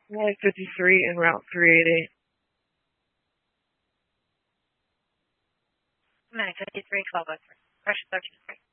I-53 and Route 388. 953, 1203. Pressure 13.